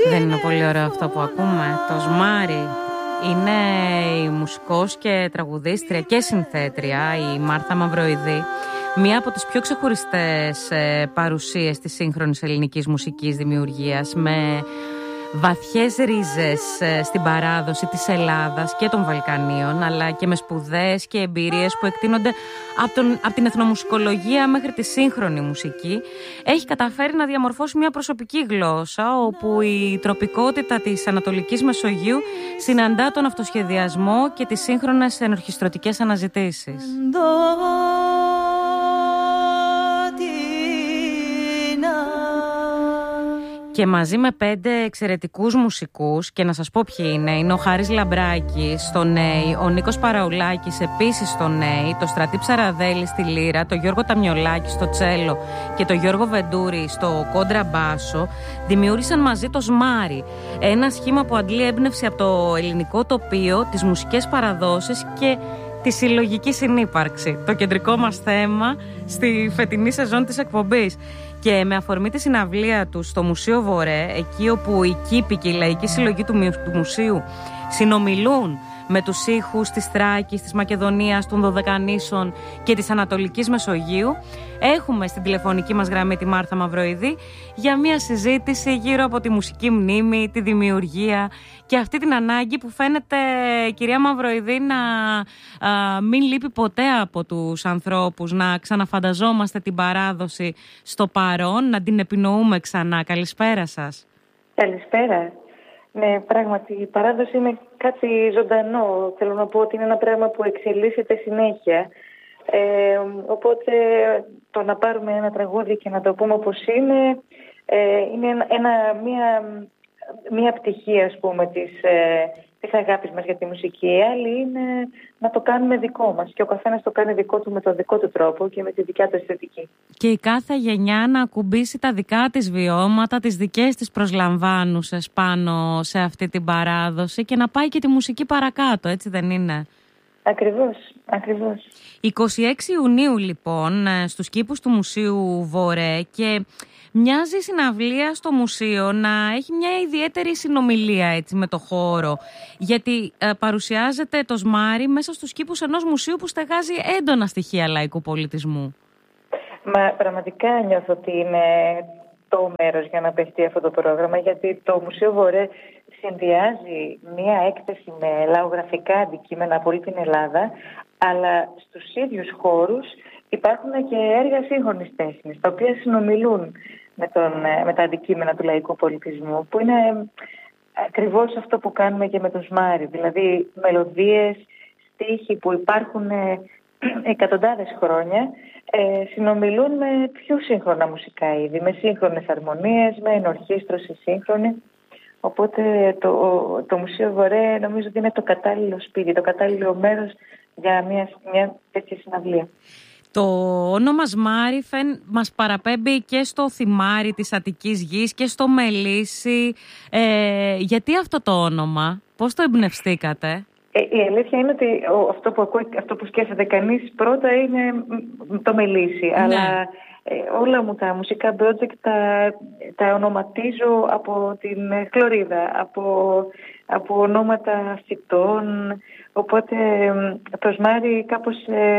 Δεν είναι πολύ ωραίο αυτό που ακούμε? Το Σμάρι. Είναι η μουσικός και τραγουδίστρια και συνθέτρια, η Μάρθα Μαυροειδή. Μία από τις πιο ξεχωριστές παρουσίες της σύγχρονης ελληνικής μουσικής δημιουργίας, με βαθιές ρίζες στην παράδοση της Ελλάδας και των Βαλκανίων, αλλά και με σπουδές και εμπειρίες που εκτείνονται από την εθνομουσικολογία μέχρι τη σύγχρονη μουσική. Έχει καταφέρει να διαμορφώσει μια προσωπική γλώσσα, όπου η τροπικότητα της Ανατολικής Μεσογείου συναντά τον αυτοσχεδιασμό και τις σύγχρονες ενορχιστρωτικές αναζητήσεις. Και μαζί με 5 εξαιρετικούς μουσικούς, και να σας πω ποιοι είναι ο Χάρης Λαμπράκης στο νέι, ο Νίκος Παραουλάκης επίσης στο νέι, το Στρατή Ψαραδέλη στη λύρα, το Γιώργο Ταμιολάκη στο τσέλο και το Γιώργο Βεντούρη στο κόντρα μπάσο, δημιούργησαν μαζί το Σμάρι, ένα σχήμα που αντλεί έμπνευση από το ελληνικό τοπίο, τις μουσικές παραδόσεις και τη συλλογική συνύπαρξη, το κεντρικό μας θέμα στη φετινή σεζόν της εκπομπής. Και με αφορμή τη συναυλία του στο Μουσείο Βορέ, εκεί όπου η κήπη και η λαϊκή συλλογή του μουσείου συνομιλούν με τους ήχους της Θράκης, της Μακεδονίας, των Δωδεκανήσων και της Ανατολικής Μεσογείου, έχουμε στην τηλεφωνική μας γραμμή τη Μάρθα Μαυροειδή για μια συζήτηση γύρω από τη μουσική μνήμη, τη δημιουργία και αυτή την ανάγκη που φαίνεται, κυρία Μαυροειδή, να μην λείπει ποτέ από τους ανθρώπους, να ξαναφανταζόμαστε την παράδοση στο παρόν, να την επινοούμε ξανά. Καλησπέρα σας. Καλησπέρα. Ναι, πράγματι η παράδοση είναι κάτι ζωντανό. Θέλω να πω ότι είναι ένα πράγμα που εξελίσσεται συνέχεια. Οπότε το να πάρουμε ένα τραγούδι και να το πούμε όπως είναι μια πτυχή, ας πούμε, της αγάπης μας για τη μουσική. Η άλλη είναι να το κάνουμε δικό μας και ο καθένας το κάνει δικό του με τον δικό του τρόπο και με τη δικιά του αισθητική. Και η κάθε γενιά να ακουμπήσει τα δικά της βιώματα, τις δικές της προσλαμβάνουσες πάνω σε αυτή την παράδοση και να πάει και τη μουσική παρακάτω, έτσι δεν είναι? Ακριβώς, ακριβώς. 26 Ιουνίου λοιπόν στους κήπους του Μουσείου Βορέ, και μοιάζει η συναυλία στο μουσείο να έχει μια ιδιαίτερη συνομιλία έτσι με το χώρο, γιατί παρουσιάζεται το Σμάρι μέσα στους κήπους ενός μουσείου που στεγάζει έντονα στοιχεία λαϊκού πολιτισμού. Μα πραγματικά νιώθω ότι είναι το μέρος για να παιχτεί αυτό το πρόγραμμα, γιατί το Μουσείο Βορέ συνδυάζει μια έκθεση με λαογραφικά αντικείμενα από όλη την Ελλάδα, αλλά στους ίδιους χώρους υπάρχουν και έργα σύγχρονης τέχνης, τα οποία συνομιλούν με τα αντικείμενα του λαϊκού πολιτισμού, που είναι ακριβώς αυτό που κάνουμε και με το Σμάρι. Δηλαδή μελωδίες, στίχοι που υπάρχουν εκατοντάδες χρόνια, συνομιλούν με πιο σύγχρονα μουσικά είδη, με σύγχρονες αρμονίες, με ενορχήστρωση σύγχρονη. Οπότε το Μουσείο Βορέ νομίζω ότι είναι το κατάλληλο σπίτι, το κατάλληλο μέρος για μια τέτοια συναυλία. Το όνομα Σμάρι μας παραπέμπει και στο θυμάρι της Αττικής Γης και στο Μελίσι. Γιατί αυτό το όνομα, πώς το εμπνευστήκατε? Η αλήθεια είναι ότι αυτό που σκέφτεται κανείς πρώτα είναι το Μελίσι, ναι. Αλλά όλα μου τα μουσικά project τα ονοματίζω από την χλωρίδα, από ονόματα φυτών, οπότε το Σμάρι κάπως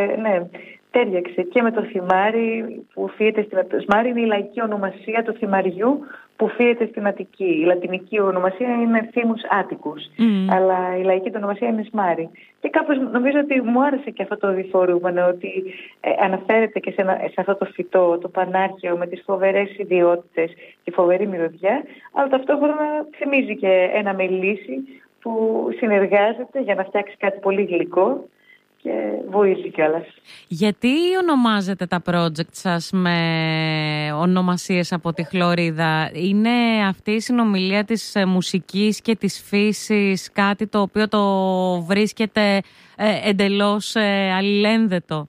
τέριαξε και με το θυμάρι που φύεται στην Αττική. Σμάρι είναι η λαϊκή ονομασία του θυμαριού που φύεται στην Αττική. Η λατινική ονομασία είναι Θήμους Άττικους, αλλά η λαϊκή του ονομασία είναι Σμάρι. Και κάπως νομίζω ότι μου άρεσε και αυτό το διφορούμενο, ότι αναφέρεται και σε αυτό το φυτό, το πανάρχαιο, με τις φοβερές ιδιότητες, τη φοβερή μυρωδιά, αλλά ταυτόχρονα θυμίζει και ένα μελίσι που συνεργάζεται για να φτιάξει κάτι πολύ γλυκό και βοήθησε κιόλας. Γιατί ονομάζετε τα project σας με ονομασίες από τη χλωρίδα? Είναι αυτή η συνομιλία της μουσικής και της φύσης κάτι το οποίο το βρίσκεται εντελώς αλληλένδετο?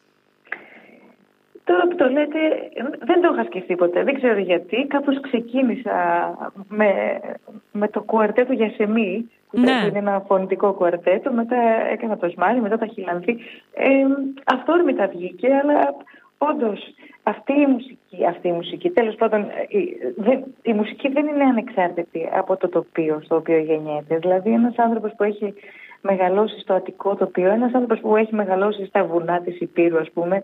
Τώρα που το λέτε, δεν το είχα σκεφτεί ποτέ. Δεν ξέρω γιατί. Κάπως ξεκίνησα με το κουαρτέτο Γιασεμί, που είναι ένα φωνητικό κουαρτέτο. Μετά έκανα το Σμάρι, μετά τα Χιλανθή. Αυθόρμητα βγήκε, αλλά όντως αυτή η μουσική, τέλος πάντων, η μουσική δεν είναι ανεξάρτητη από το τοπίο στο οποίο γεννιέται. Δηλαδή ένας άνθρωπος που έχει μεγαλώσει στο Αττικό τοπίο, ένας άνθρωπος που έχει μεγαλώσει στα βουνά της Υπήρου, ας πούμε,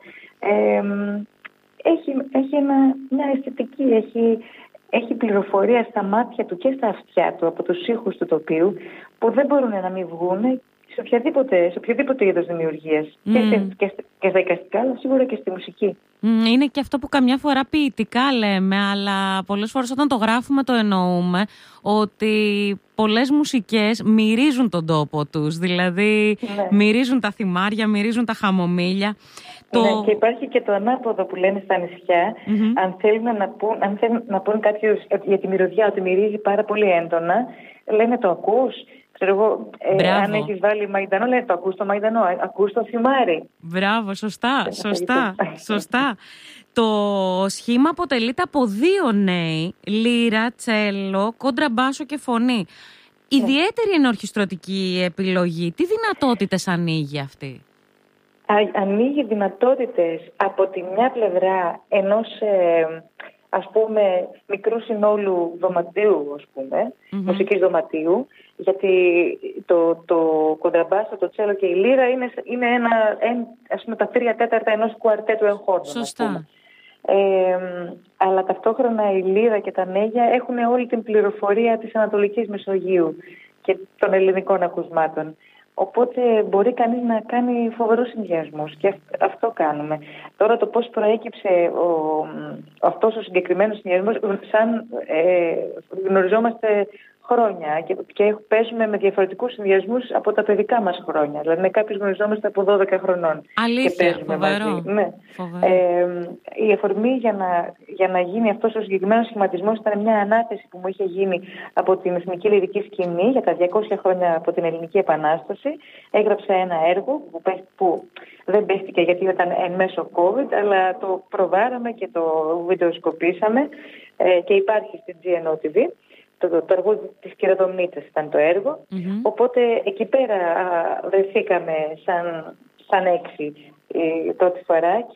έχει μια αισθητική, έχει πληροφορία στα μάτια του και στα αυτιά του από τους ήχους του τοπίου που δεν μπορούν να μην βγουν σε οποιοδήποτε είδος δημιουργίας. Και στα εικαστικά, αλλά σίγουρα και στη μουσική. Είναι και αυτό που καμιά φορά ποιητικά λέμε, αλλά πολλές φορές όταν το γράφουμε το εννοούμε, ότι πολλές μουσικές μυρίζουν τον τόπο τους. Δηλαδή μυρίζουν τα θυμάρια, μυρίζουν τα χαμομήλια. Ναι, και υπάρχει και το ανάποδο που λένε στα νησιά. Αν θέλουν να πούν κάποιος για τη μυρωδιά ότι μυρίζει πάρα πολύ έντονα, λένε το ακούς. Ξέρω εγώ, αν έχεις βάλει μαϊντανό, λένε το ακούς το μαϊντανό, ακούς το θυμάρι. Μπράβο, σωστά. Το σχήμα αποτελείται από 2 νέοι, λύρα, τσέλο, κοντραμπάσο και φωνή. Ιδιαίτερη είναι ορχιστρωτική επιλογή. Τι δυνατότητες ανοίγει αυτή? Ανοίγει δυνατότητες από τη μια πλευρά ενός ας πούμε μικρού συνόλου δωματίου, ας πούμε, μουσικής δωματίου, γιατί το κοντραμπάσο, το τσέλο και η λύρα είναι ας πούμε τα 3/4 ενός κουαρτέτου εγχώριου. Σωστά. Αλλά ταυτόχρονα η λύρα και τα νέγια έχουν όλη την πληροφορία της Ανατολικής Μεσογείου και των ελληνικών ακουσμάτων. Οπότε μπορεί κανείς να κάνει φοβερούς συνδυασμούς και αυτό κάνουμε. Τώρα το πώς προέκυψε αυτός ο συγκεκριμένος συνδυασμός, σαν γνωριζόμαστε χρόνια και παίζουμε με διαφορετικούς συνδυασμούς από τα παιδικά μας χρόνια. Δηλαδή με κάποιους γνωριζόμαστε από 12 χρονών. Αλήθεια, και παίζουμε φοβερό. μαζί. Ναι. Η αφορμή για να γίνει αυτός ο συγκεκριμένος σχηματισμός ήταν μια ανάθεση που μου είχε γίνει από την Εθνική Λυρική Σκηνή για τα 200 χρόνια από την Ελληνική Επανάσταση. Έγραψα ένα έργο που δεν πέστηκε γιατί ήταν εν μέσω COVID, αλλά το προβάραμε και το βιντεοσκοπήσαμε και υπάρχει στην GNO TV. Το αργούδι της Κυροδομνίτσας ήταν το έργο. Οπότε εκεί πέρα βρεθήκαμε σαν 6 πρώτη φορά και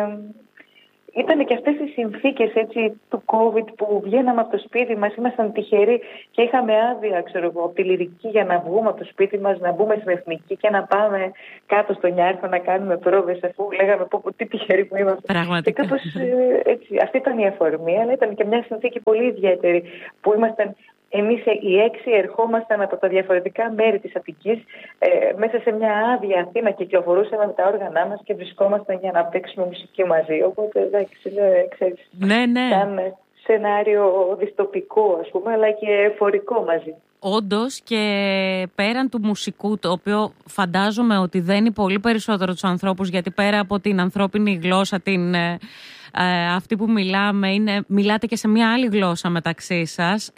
ήταν και αυτές οι συνθήκες έτσι, του COVID που βγαίναμε από το σπίτι μας, ήμασταν τυχεροί και είχαμε άδεια, από τη Λυρική για να βγούμε από το σπίτι μας, να μπούμε στην Εθνική και να πάμε κάτω στο Νιάρχο να κάνουμε πρόβες, αφού λέγαμε τι τυχεροί που είμαστε. Πραγματικά. Και κάπως έτσι, αυτή ήταν η αφορμή, αλλά ήταν και μια συνθήκη πολύ ιδιαίτερη που ήμασταν. Εμείς οι 6 ερχόμασταν από τα διαφορετικά μέρη της Αττικής μέσα σε μια άδεια Αθήνα, κυκλοφορούσαμε με τα όργανά μας και βρισκόμασταν για να παίξουμε μουσική μαζί. Οπότε εντάξει, ξέρεις, σαν σενάριο δυστοπικό ας πούμε, αλλά και εφορικό μαζί. Όντως, και πέραν του μουσικού, το οποίο φαντάζομαι ότι δένει πολύ περισσότερο τους ανθρώπους, γιατί πέρα από την ανθρώπινη γλώσσα, αυτή που μιλάτε και σε μια άλλη γλώσσα μεταξύ σας.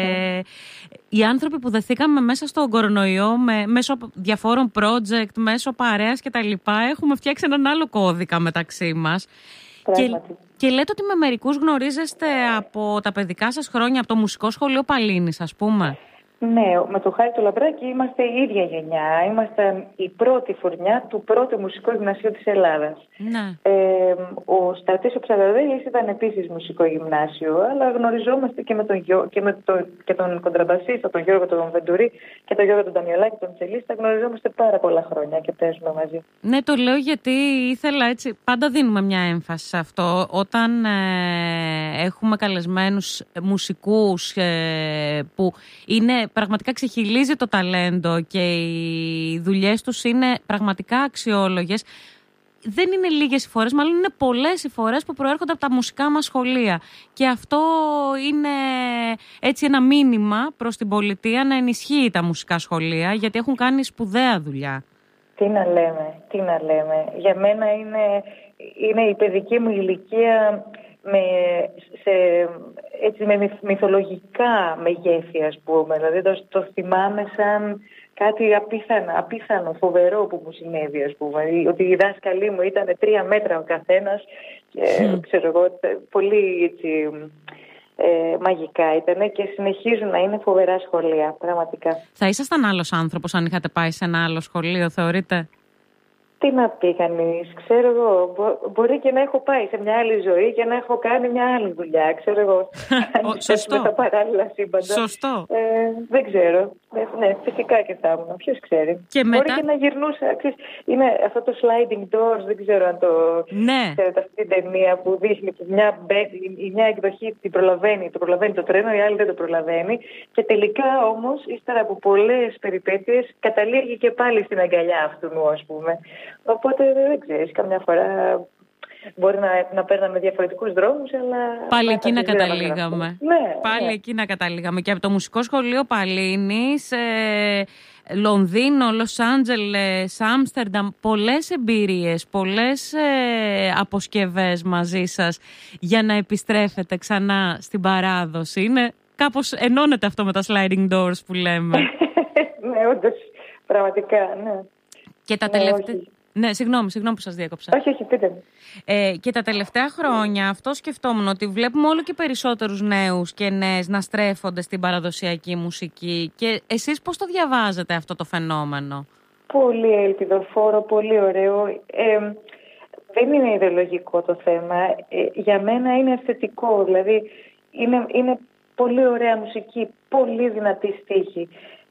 Οι άνθρωποι που δεθήκαμε μέσα στον κορονοϊό μέσω διαφόρων project, μέσω παρέας και τα λοιπά, έχουμε φτιάξει έναν άλλο κώδικα μεταξύ μας. Και λέτε ότι με μερικούς γνωρίζεστε από τα παιδικά σας χρόνια, από το Μουσικό Σχολείο Παλίνης, ας πούμε. Ναι, με το Χάρη του Λαμπράκη είμαστε η ίδια γενιά. Είμαστε η πρώτη φουρνιά του πρώτου μουσικού γυμνασίου της Ελλάδας. Ναι. Ο Στρατής ο Ψαραδέλης ήταν επίσης μουσικό γυμνάσιο, αλλά γνωριζόμαστε και τον κοντραμπασίστα, τον Γιώργο τον Βεντουρί και τον Γιώργο τον Ταμιολάκη, τον τσελίστα. Γνωριζόμαστε πάρα πολλά χρόνια και παίζουμε μαζί. Ναι, το λέω γιατί ήθελα έτσι. Πάντα δίνουμε μια έμφαση σε αυτό. Όταν έχουμε καλεσμένους μουσικούς που πραγματικά ξεχυλίζει το ταλέντο και οι δουλειές τους είναι πραγματικά αξιόλογες. Δεν είναι λίγες οι φορές, μάλλον είναι πολλές οι φορές που προέρχονται από τα μουσικά μας σχολεία. Και αυτό είναι έτσι ένα μήνυμα προς την πολιτεία να ενισχύει τα μουσικά σχολεία, γιατί έχουν κάνει σπουδαία δουλειά. Τι να λέμε. Για μένα είναι η παιδική μου ηλικία με μυθολογικά μεγέθη, ας πούμε. Δηλαδή το θυμάμαι σαν κάτι απίθανο, φοβερό που μου συνέβη, ας πούμε. Ότι οι δάσκαλοι μου ήταν 3 μέτρα ο καθένας και ξέρω εγώ, πολύ έτσι, μαγικά ήταν και συνεχίζουν να είναι φοβερά σχολεία, πραγματικά. Θα ήσασταν άλλος άνθρωπος αν είχατε πάει σε ένα άλλο σχολείο, θεωρείτε? Τι να πει κανείς, ξέρω εγώ, μπορεί και να έχω πάει σε μια άλλη ζωή και να έχω κάνει μια άλλη δουλειά, ξέρω εγώ. Σωστό. Με τα παράλληλα σύμπαντα. Σωστό. Δεν ξέρω. Ναι, φυσικά και θα ήμουν. Ποιος ξέρει. Και μπορεί και να γυρνούσα. Είναι αυτό το sliding doors, δεν ξέρω αν το ξέρετε, αυτή την ταινία που δείχνει που η μια εκδοχή το προλαβαίνει το τρένο, η άλλη δεν το προλαβαίνει. Και τελικά όμως, ύστερα από πολλές περιπέτειες, καταλήγει και πάλι στην αγκαλιά αυτού, ας πούμε. Οπότε δεν ξέρεις, καμιά φορά μπορεί να παίρναμε διαφορετικούς δρόμους, αλλά πάλι εκεί να καταλήγαμε. Ναι, πάλι εκεί να καταλήγαμε. Και από το Μουσικό Σχολείο Παλίνης, Λονδίνο, Λος Άντζελες, Άμστερνταμ, πολλές εμπειρίες, πολλές αποσκευές μαζί σας για να επιστρέφετε ξανά στην παράδοση. Είναι κάπως ενώνεται αυτό με τα sliding doors που λέμε. Ναι, όντως, πραγματικά, ναι. Και τα τελευταία... Ναι, συγγνώμη που σας διέκοψα. Όχι, πείτε μου. Και τα τελευταία χρόνια αυτό σκεφτόμουν, ότι βλέπουμε όλο και περισσότερους νέους και νέες να στρέφονται στην παραδοσιακή μουσική. Και εσείς πώς το διαβάζετε αυτό το φαινόμενο? Πολύ ελπιδοφόρο, πολύ ωραίο. Δεν είναι ιδεολογικό το θέμα. Για μένα είναι αισθητικό. Δηλαδή είναι πολύ ωραία μουσική, πολύ δυνατή στίχη.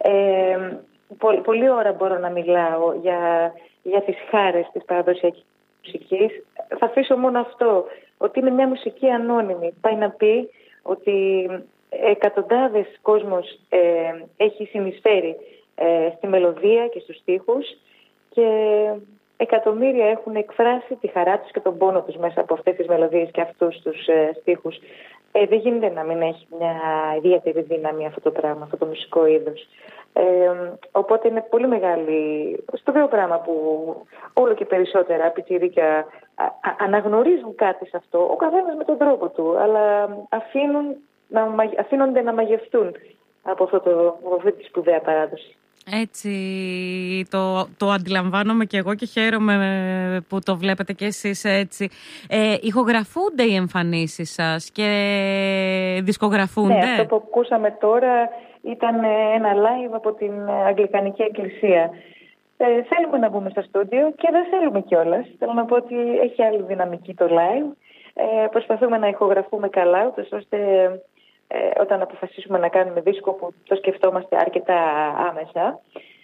Πολλή ώρα μπορώ να μιλάω για τις χάρες της παραδοσιακής μουσικής. Θα αφήσω μόνο αυτό, ότι είναι μια μουσική ανώνυμη. Πάει να πει ότι εκατοντάδες κόσμος έχει συνεισφέρει στη μελωδία και στους στίχους και εκατομμύρια έχουν εκφράσει τη χαρά τους και τον πόνο τους μέσα από αυτές τις μελωδίες και αυτούς τους στίχους. Δεν γίνεται να μην έχει μια ιδιαίτερη δύναμη αυτό το πράγμα, αυτό το μουσικό είδος. Οπότε είναι πολύ μεγάλη σπουδαίο πράγμα που όλο και περισσότερα πιτσιρίκια αναγνωρίζουν κάτι σε αυτό, ο καθένας με τον τρόπο του, αλλά αφήνονται να μαγευτούν από αυτή τη σπουδαία παράδοση. Έτσι το αντιλαμβάνομαι και εγώ και χαίρομαι που το βλέπετε και εσείς έτσι. Ηχογραφούνται οι εμφανίσεις σας και δισκογραφούνται? Ναι, αυτό που ακούσαμε τώρα ήταν ένα live από την Αγγλικανική Εκκλησία. Θέλουμε να μπούμε στο στούντιο και δεν θέλουμε κιόλας. Θέλω να πω ότι έχει άλλη δυναμική το live. Προσπαθούμε να ηχογραφούμε καλά, ώστε όταν αποφασίσουμε να κάνουμε δίσκο, που το σκεφτόμαστε αρκετά άμεσα,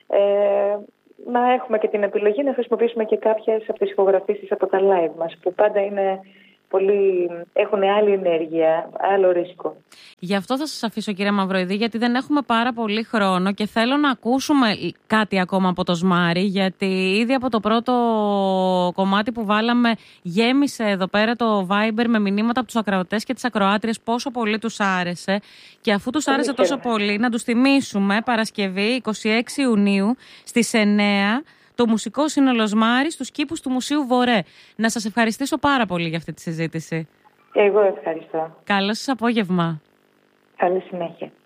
να έχουμε και την επιλογή να χρησιμοποιήσουμε και κάποιες από τις ηχογραφήσεις από τα live μας, που πάντα έχουν άλλη ενέργεια, άλλο ρίσκο. Γι' αυτό θα σας αφήσω, κυρία Μαυροειδή, γιατί δεν έχουμε πάρα πολύ χρόνο και θέλω να ακούσουμε κάτι ακόμα από το Σμάρι, γιατί ήδη από το πρώτο κομμάτι που βάλαμε γέμισε εδώ πέρα το Viber με μηνύματα από τους ακροατές και τις ακροάτριες πόσο πολύ τους άρεσε, και αφού τους άρεσε τόσο πολύ, να τους θυμίσουμε Παρασκευή 26 Ιουνίου στις 9 το Μουσικό Σύνολο Σμάρι στους κήπους του Μουσείου Βορέ. Να σας ευχαριστήσω πάρα πολύ για αυτή τη συζήτηση. Εγώ ευχαριστώ. Καλό σας απόγευμα. Καλή συνέχεια.